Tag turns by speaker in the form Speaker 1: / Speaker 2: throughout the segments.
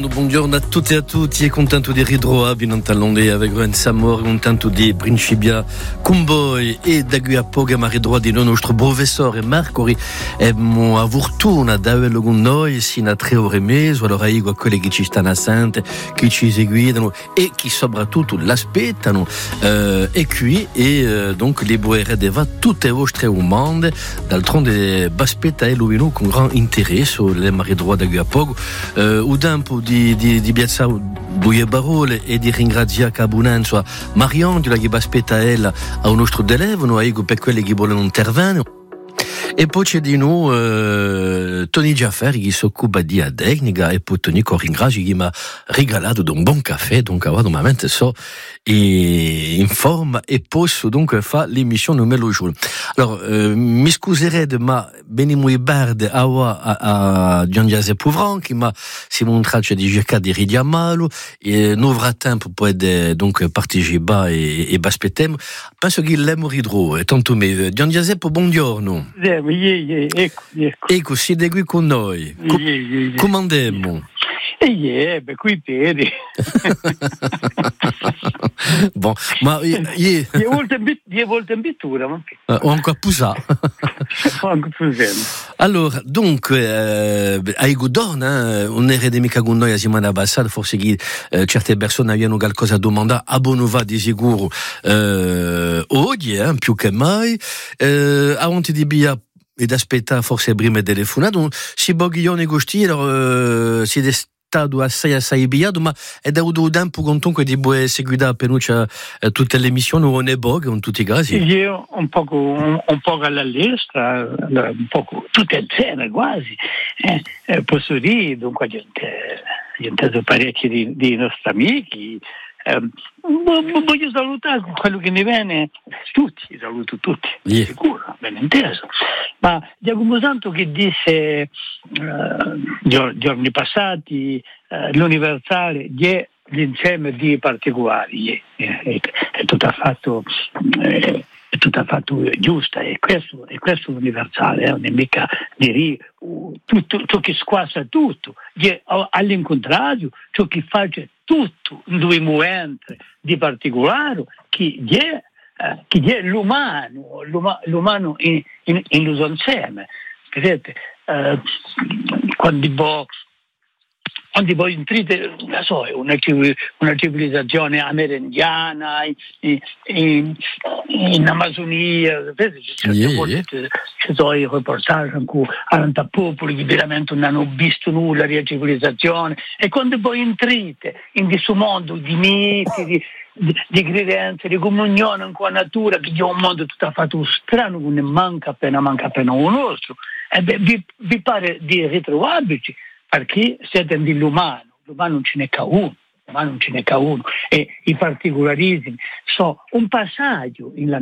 Speaker 1: buongiorno a tutti e a tutti e contento di ritrovarvi in Talonde avec un Samor, contento di Principia con voi e da qui a poco mi ritrovati il nostro professore Marcori e mo avurtuna da averlo con noi sino a 3 ore e mezzo, allora io a quelli che ci stanno assente, che ci seguono e che soprattutto l'aspettano e qui donc le boere deva tutte le vostre domande d'altronde baspetta e lui con gran interesse le mi ritrovati da qui a poco un tempo di piazzare due parole e di ringraziare Cabunenzo a Marion di la che aspetta ella a un nostro telefono per quelli che vogliono intervenire. E poi c'è di noi Tony Giafferi che si occupa di tecnica e poi Tony che ringrazio che mi ha regalato un buon caffè, donc normalmente so in forma e posso donc fare l'emissione numero giorno. Allora, mi scuserete ma veniamo in barde a Gian Giase Pouvran che mi si montrato di cercare di ridiamarlo e non avrà tempo poi donc partecipare e aspettiamo. Penso che l'emo ridro e tanto me Gian Giase buongiorno. Ecco, siete qui con noi. Come andiamo?
Speaker 2: Qui piedi.
Speaker 1: Bon, ma
Speaker 2: die volte in pittura, ma
Speaker 1: ho ancora pusato. Allora, dunque, a Igodon, non era mica con noi la settimana passata, forse che certe persone avevano qualcosa da domandare, a Bonova di sicuro, oggi, più che mai, avanti di via ed aspettare forse prima telefonato, si boglione gusti, allora si è stato assai biato, ma è da un tempo comunque di buone seguità per noi tutte le missioni, non è poco, in tutti i casi.
Speaker 2: Io un po' alla destra, un po' tutte insieme quasi, posso dire, dunque gente parecchi di nostri amici. Voglio salutare quello che ne viene, saluto tutti, sicuro, ben inteso. Ma Giacomo Santo che disse giorni passati l'universale è l'insieme di particolari, è tutto affatto giusta, e questo è l'universale, non è mica dire tutto ciò che squassa tutto, all'incontrario ciò che fa tutto in due momenti di particolare che è l'umano in l'uso insieme. Vedete, quando voi entrate, una civilizzazione amerindiana in Amazzonia, ci sono i reportage in cui 40 popoli che veramente non hanno visto nulla di civilizzazione, e quando voi entrate in questo mondo di miti, di credenze, di comunione con la natura, che è un mondo tutto fatto strano, che ne manca appena un nostro, vi pare di ritrovarvi perché siete dell'umano, l'umano non ce n'è che uno, e i particolarismi sono un passaggio nel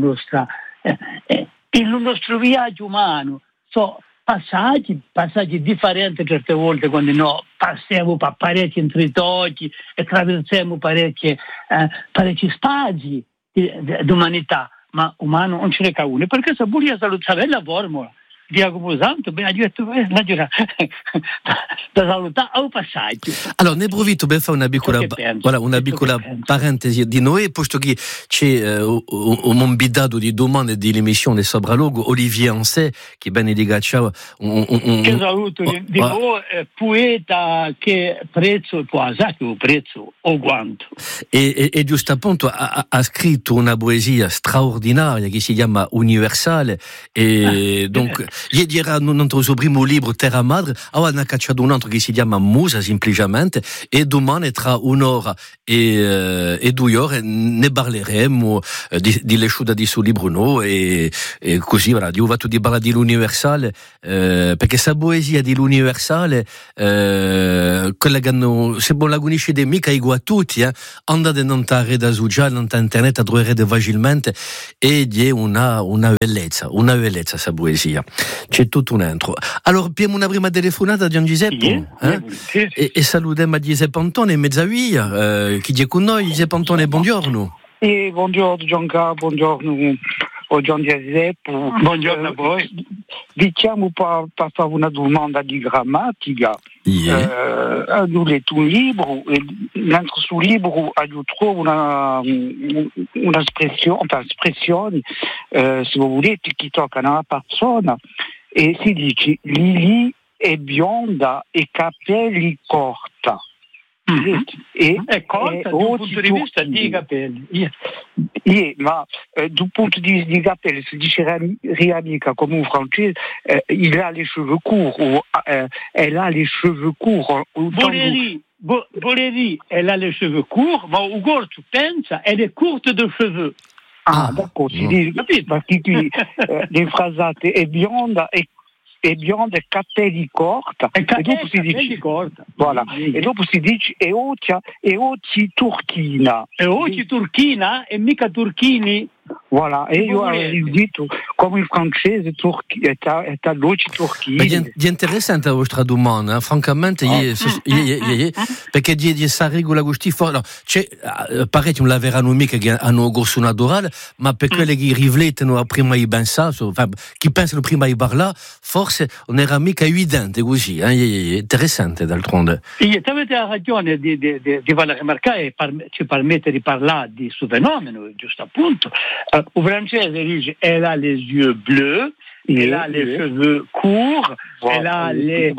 Speaker 2: nostro viaggio umano, sono passaggi differenti certe volte quando noi passiamo per parecchi intritocchi e attraversiamo parecchi spazi di umanità, ma umano non ce n'è che uno, perché se vogliamo salutare la formula Giacomo Santo, ben detto, da salutare al passaggio.
Speaker 1: Allora, ne approfitto per fare una piccola parentesi di noi, posto che c'è un inviato di domande dell'emissione Sopralogo, Olivier Ancet, che bene dica ciao.
Speaker 2: Che saluto di voi, poeta che prezzo o quanto.
Speaker 1: E giusto appunto ha scritto una poesia straordinaria che si chiama Universale, e donc ieri era il nostro primo libro Terra Madre, ora ne ha cacciato un altro che si chiama Musa semplicemente, e domani tra un'ora e 2 ore ne parleremo di l'esciuta di suo libro no, e così voilà, io vado di parlare dell'universale perché questa poesia dell'universale quella che se non la conoscete mica uguale a tutti, andate nella rete sociale, nella internet, la troverete facilmente, ed è una bellezza questa poesia. C'è tutto un altro. Allora, abbiamo una prima telefonata di Giuseppe e salutiamo a Giuseppe Antone in mezzavia, chi è con noi. Giuseppe Antone, buongiorno.
Speaker 3: Buongiorno Gianca, buongiorno
Speaker 2: Buongiorno a voi.
Speaker 3: Diciamo per fare una domanda di grammatica. Ho letto un libro e dentro sul libro ho trovato un'espressione, se volete, che tocca una persona e si dice Lili è bionda e capelli corta.
Speaker 2: È corta da un punto di vista di capelli.
Speaker 3: Ma dal punto di vista di capelli, si dice riamica come un francese, il a les cheveux courts, ou elle a les cheveux courts.
Speaker 2: Boléry, elle a les cheveux courts, ma Ugo tu pensa, elle est courte de cheveux.
Speaker 3: D'accordo, si dice, perché le frasate è bionda e capelli corta
Speaker 2: e dopo si dice
Speaker 3: corta. Voilà. E dopo si dice e occhi turchina.
Speaker 2: E occhi turchina e mica turchini.
Speaker 3: Voilà, e io avevo detto come il francese è l'occhi turchini.
Speaker 1: È interessante la vostra domanda, francamente, perché di sa regola gustifa, no, c'è parecchi non l'avranno mica che hanno corso naturale, ma per quelli che riflettono prima di pensare, chi pensano prima di parlare, forse non era mica evidente così, è interessante d'altronde.
Speaker 2: Sì, avete ragione di fare rimarcare, ci permette di parlare di questo fenomeno, giusto appunto. Au francese dice elle a les yeux bleus, elle a les cheveux courts, elle a les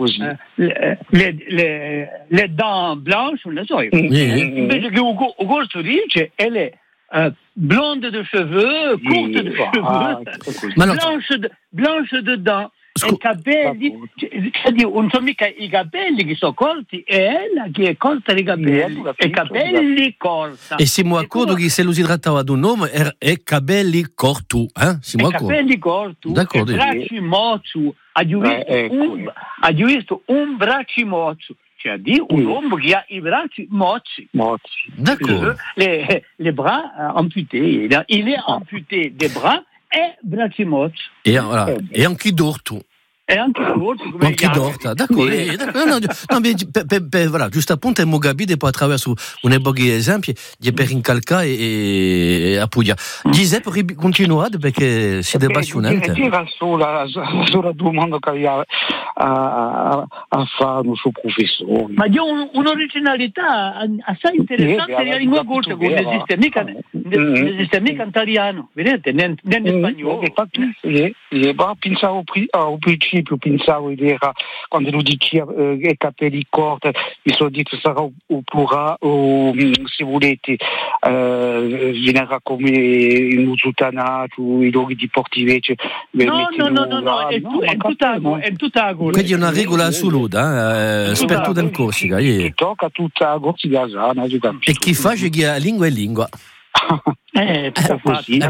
Speaker 2: dents blanches, non so. Invece che Ugo dice elle est blonde de cheveux, courte de cheveux, blanche de dents. I capelli, non sono mica i capelli che sono corti, è ella che è corta i capelli, e capelli corta.
Speaker 1: E siamo d'accordo che se lo si trattava di un nome è capelli corti, siamo d'accordo?
Speaker 2: Capelli corti, e bracci mozzi, ha visto un braccio mozzo, cioè di un uomo che ha i bracci mozzi.
Speaker 1: D'accordo.
Speaker 2: Les bras amputés, il est amputé des bras e bracci mozzi.
Speaker 1: E anche dorto.
Speaker 2: E anche dorto, come
Speaker 1: anche dorta, d'accordo. Voilà, giusto appunto abbiamo capito poi attraverso un pochi esempi per incalcare e appoggiare. Giuseppe continua perché si è appassionante.
Speaker 3: Era solo domanda che aveva a fare il suo professore.
Speaker 2: Ma di un'originalità assai interessante della lingua corsa, che non esiste mica in italiano, vedete, né in spagnolo.
Speaker 3: Pensavo al principio, era quando lo diceva i capelli corti, mi sono detto sarà o plurale o se volete verrà come in usultanato, i luoghi di Portivece.
Speaker 2: No, è tutta agora.
Speaker 1: Quindi è una regola assoluta, sperto del Corsica.
Speaker 3: Che tocca tutta la Corsica.
Speaker 1: E chi fa che lingua è lingua.
Speaker 3: Così.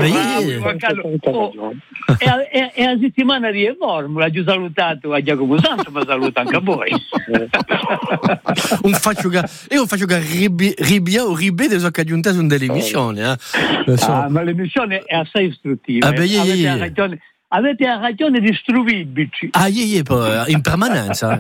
Speaker 2: E la settimana di formula, ci ho salutato a Giacomo Santo, ma saluto anche a voi.
Speaker 1: Io faccio che ribia o ribede so che aggiunte sono delle emissioni.
Speaker 2: Ma l'emissione è assai istruttiva. Avete ragione di struvibici.
Speaker 1: In permanenza.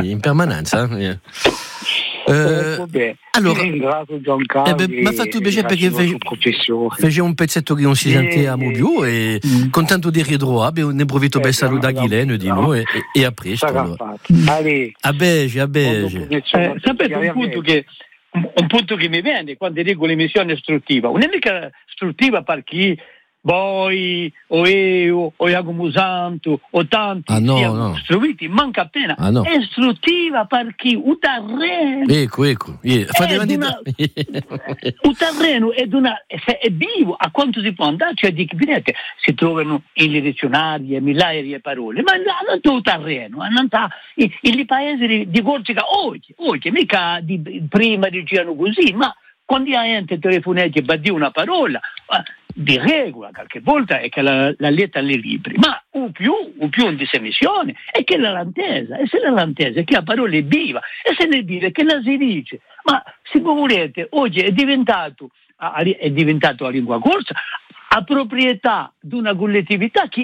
Speaker 1: Allora, mi ha fatto piacere perché fece un pezzetto che non si sentiamo più e contento di ridroare, ne approfitto per salutare Ghilen di noi e a presto. Allora. A bege.
Speaker 2: Sapete un punto che mi viene quando dico l'emissione istruttiva, non è mica istruttiva per chi voi o io o Giacomo Santo o tanti siamo istruiti, manca appena è istruttiva per chi un terreno un terreno è vivo, a quanto si può andare, cioè vedete, si trovano in dizionari migliaia di parole, ma non tutto terreno, non i paesi di Corsica oggi mica prima dicevano così, ma quando la gente telefoneggia e badi una parola di regola, qualche volta è che la lettera nei libri, ma un più in disemissione è che la lantesa, e se la lantesa è che la parola è viva, e se ne vive che la si dice, ma se voi volete, oggi è diventato la lingua corsa a proprietà di una collettività che